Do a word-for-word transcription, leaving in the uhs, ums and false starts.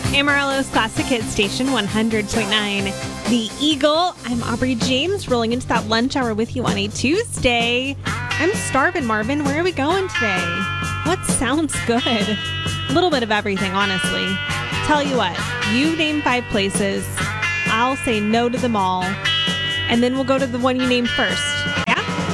Amarillo's Classic Hit Station one hundred point nine. The Eagle. I'm Aubrey James, rolling into that lunch hour with you on a Tuesday. I'm starving, Marvin. Where are we going today? What sounds good? A little bit of everything, honestly. Tell you what, you name five places. I'll say no to them all. And then we'll go to the one you named first.